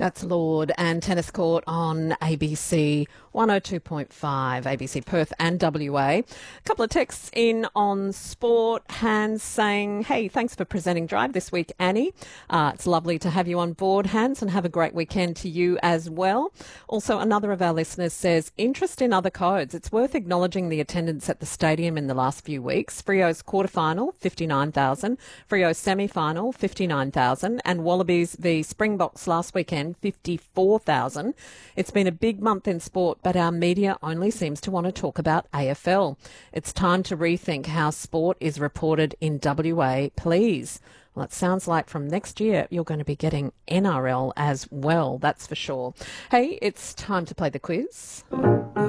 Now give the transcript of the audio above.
That's Lord and Tennis Court on ABC 102.5, ABC Perth and WA. A couple of texts in on sport. Hans saying, hey, thanks for presenting Drive this week, Annie. It's lovely to have you on board, Hans, and have a great weekend to you as well. Also, another of our listeners says, interest in other codes. It's worth acknowledging the attendance at the stadium in the last few weeks. Freo's quarterfinal, 59,000. Freo's semi-final, 59,000. And Wallabies v Springboks last weekend, 54,000. It's been a big month in sport, but our media only seems to want to talk about AFL. It's time to rethink how sport is reported in WA, please. Well, it sounds like from next year you're going to be getting NRL as well, that's for sure. Hey, it's time to play the quiz.